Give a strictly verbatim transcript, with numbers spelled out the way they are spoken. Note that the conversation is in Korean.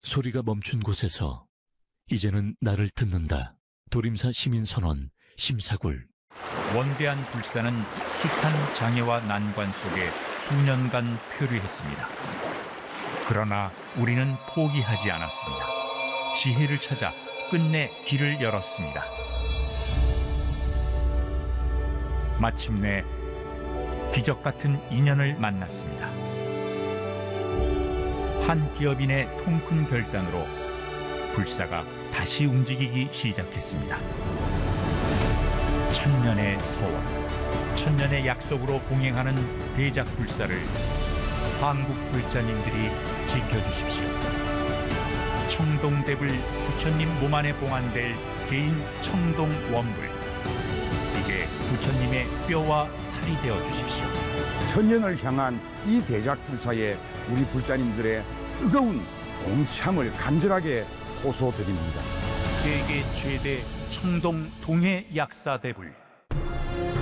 소리가 멈춘 곳에서 이제는 나를 듣는다. 도림사 시민선언 심사굴. 원대한 불사는 숱한 장애와 난관 속에 수년간 표류했습니다. 그러나 우리는 포기하지 않았습니다. 지혜를 찾아 끝내 길을 열었습니다. 마침내 기적 같은 인연을 만났습니다. 한 기업인의 통큰 결단으로 불사가 다시 움직이기 시작했습니다. 천년의 소원, 천년의 약속으로 봉행하는 대작불사를 한국 불자님들이 지켜주십시오. 청동대불 부처님 몸 안에 봉안될 개인 청동원불, 이제 부처님의 뼈와 살이 되어 주십시오. 천년을 향한 이 대작불사에 우리 불자님들의 뜨거운 동참을 간절하게 호소드립니다. 세계 최대 청동 동해 약사대불.